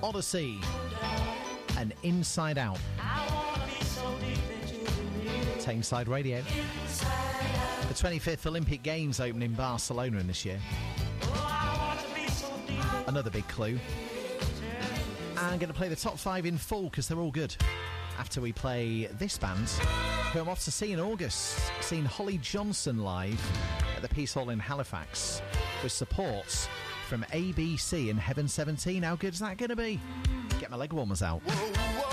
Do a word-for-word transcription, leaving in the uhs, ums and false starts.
Odyssey and Inside Out. Tameside Radio. The twenty-fifth Olympic Games open in Barcelona in this year. Another big clue. I'm going to play the top five in full because they're all good. After we play this band, who I'm off to see in August. Seen Holly Johnson live at the Peace Hall in Halifax with support from A B C and Heaven seventeen. How good is that going to be? Get my leg warmers out. Whoa.